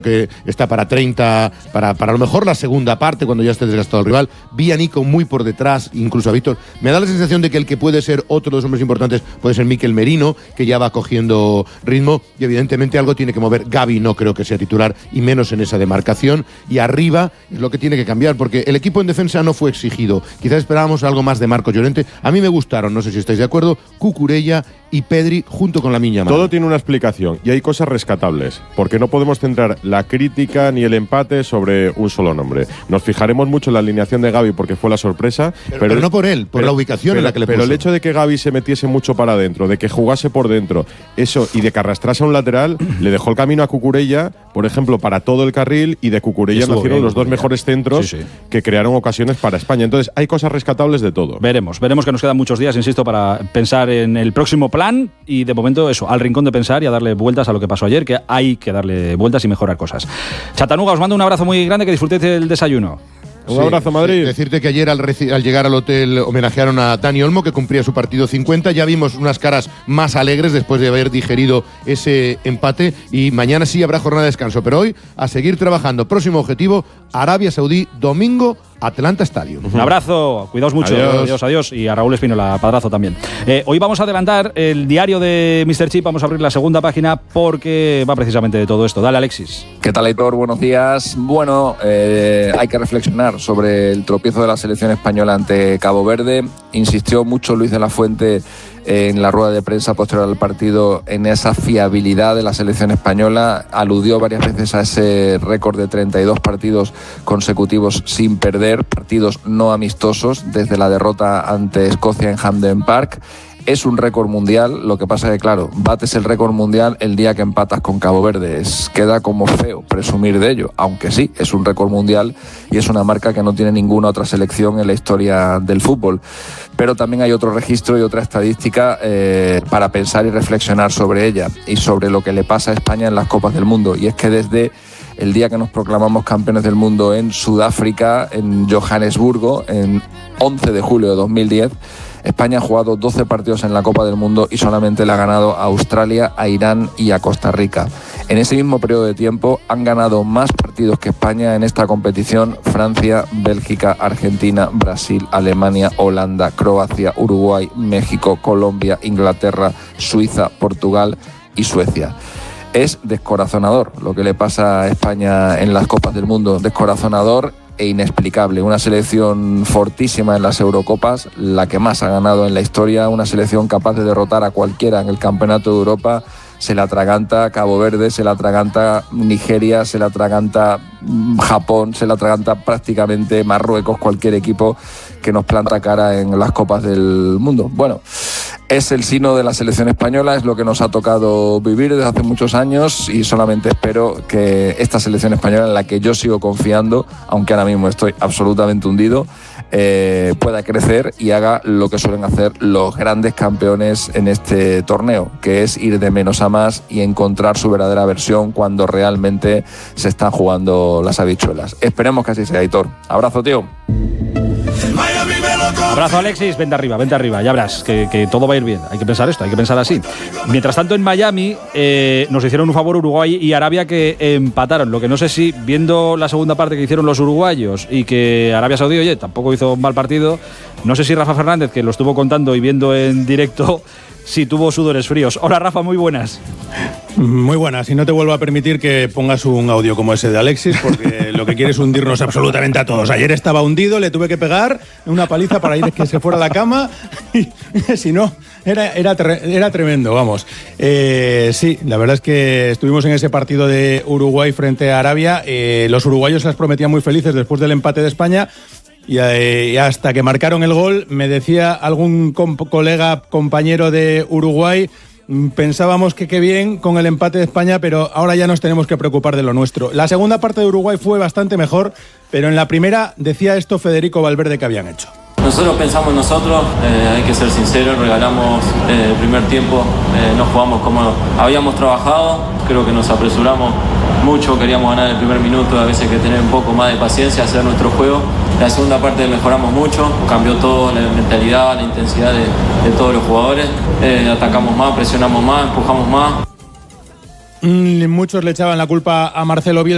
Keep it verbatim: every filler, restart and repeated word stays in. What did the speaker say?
que está para treinta, para, para a lo mejor la segunda parte, cuando ya esté desgastado el rival. Vi a Nico muy por detrás, incluso a Víctor. Me da la sensación de que el que puede ser otro de los hombres importantes puede ser Mikel Merino, que ya va cogiendo ritmo, y evidentemente algo tiene que mover. Gavi no creo que sea titular, y menos en esa demarcación, y arriba es lo que tiene que cambiar, porque el equipo en defensa no fue exigido. Quizás esperábamos algo más de Marcos Llorente. A mí me gustaron, no sé si estáis de acuerdo, Cucurella y Pedri junto con Lamine Yamal. Todo tiene una explicación y hay cosas rescatables, porque no podemos centrar la crítica ni el empate sobre un solo nombre. Nos fijaremos mucho en la alineación de Gavi porque fue la sorpresa, pero, pero, pero no por él, por pero, la ubicación pero, en la que le puso. Pero el hecho de que Gavi se metiese mucho para adentro, de que jugase por dentro, eso, y de que arrastrase a un lateral, le dejó el camino a Cucurella, por ejemplo, para todo el carril, y de Cucurella nacieron bien, los dos Cucurella. mejores centros sí, sí. que crearon ocasiones para España. Entonces, hay cosas rescatables de todo. Veremos, veremos que nos quedan muchos días, insisto, para pensar en el próximo plan, y de momento eso, al rincón de pensar y a darle vueltas a lo que pasó ayer, que hay que darle vueltas y mejorar cosas. Chatanuga, os mando un abrazo muy grande, que disfrutéis del desayuno. Un sí, abrazo, Madrid. Sí, decirte que ayer al, al llegar al hotel homenajearon a Dani Olmo, que cumplía su partido cincuenta. Ya vimos unas caras más alegres después de haber digerido ese empate, y mañana sí habrá jornada de descanso. Pero hoy, a seguir trabajando. Próximo objetivo, Arabia Saudí, domingo, Atlanta Stadium. Un abrazo, cuidaos mucho. Adiós, adiós. adiós. Y a Raúl Espínola, padrazo también. Eh, hoy vamos a adelantar el diario de míster Chip, vamos a abrir la segunda página porque va precisamente de todo esto. Dale, Alexis. ¿Qué tal, Aitor? Buenos días. Bueno, eh, hay que reflexionar sobre el tropiezo de la selección española ante Cabo Verde. Insistió mucho Luis de la Fuente en la rueda de prensa posterior al partido en esa fiabilidad de la selección española. Aludió varias veces a ese récord de treinta y dos partidos consecutivos sin perder, partidos no amistosos desde la derrota ante Escocia en Hampden Park. Es un récord mundial, lo que pasa es que, claro, bates el récord mundial el día que empatas con Cabo Verde. Es, queda como feo presumir de ello, aunque sí, es un récord mundial y es una marca que no tiene ninguna otra selección en la historia del fútbol. Pero también hay otro registro y otra estadística eh, para pensar y reflexionar sobre ella y sobre lo que le pasa a España en las Copas del Mundo. Y es que desde el día que nos proclamamos campeones del mundo en Sudáfrica, en Johannesburgo, en once de julio de dos mil diez, España ha jugado doce partidos en la Copa del Mundo y solamente le ha ganado a Australia, a Irán y a Costa Rica. En ese mismo periodo de tiempo han ganado más partidos que España en esta competición Francia, Bélgica, Argentina, Brasil, Alemania, Holanda, Croacia, Uruguay, México, Colombia, Inglaterra, Suiza, Portugal y Suecia. Es descorazonador lo que le pasa a España en las Copas del Mundo, descorazonador e inexplicable. Una selección fortísima en las Eurocopas, la que más ha ganado en la historia, una selección capaz de derrotar a cualquiera en el Campeonato de Europa. Se la atraganta Cabo Verde, se la atraganta Nigeria, se la atraganta Japón, se la atraganta prácticamente Marruecos, cualquier equipo que nos planta cara en las Copas del Mundo. Bueno, es el sino de la selección española, es lo que nos ha tocado vivir desde hace muchos años, y solamente espero que esta selección española, en la que yo sigo confiando, aunque ahora mismo estoy absolutamente hundido, eh, pueda crecer y haga lo que suelen hacer los grandes campeones en este torneo, que es ir de menos a más y encontrar su verdadera versión cuando realmente se están jugando las habichuelas. Esperemos que así sea, Aitor. Abrazo, tío. Abrazo, Alexis, vente arriba, vente arriba, ya verás que, que todo va a ir bien. Hay que pensar esto, hay que pensar así. Mientras tanto, en Miami eh, nos hicieron un favor Uruguay y Arabia, que empataron. Lo que no sé si, viendo la segunda parte que hicieron los uruguayos y que Arabia Saudí, oye, tampoco hizo un mal partido, no sé si Rafa Fernández, que lo estuvo contando y viendo en directo, si tuvo sudores fríos. Hola, Rafa, muy buenas. Muy buenas, y no te vuelvo a permitir que pongas un audio como ese de Alexis, porque lo que quiere es hundirnos absolutamente a todos. Ayer estaba hundido, le tuve que pegar una paliza para ir que se fuera a la cama, y si no, era, era, era tremendo, vamos. Eh, sí, la verdad es que estuvimos en ese partido de Uruguay frente a Arabia. Eh, los uruguayos las prometían muy felices después del empate de España. Y, eh, y hasta que marcaron el gol, me decía algún comp- colega, compañero de Uruguay, pensábamos que qué bien con el empate de España, pero ahora ya nos tenemos que preocupar de lo nuestro. La segunda parte de Uruguay fue bastante mejor, pero en la primera decía esto Federico Valverde que habían hecho. Nosotros pensamos en nosotros, eh, hay que ser sinceros, regalamos eh, el primer tiempo, eh, no jugamos como habíamos trabajado, creo que nos apresuramos mucho, queríamos ganar el primer minuto, a veces hay que tener un poco más de paciencia, hacer nuestro juego. La segunda parte mejoramos mucho, cambió todo, la mentalidad, la intensidad de, de todos los jugadores, eh, atacamos más, presionamos más, empujamos más. Mm, muchos le echaban la culpa a Marcelo Bielsa.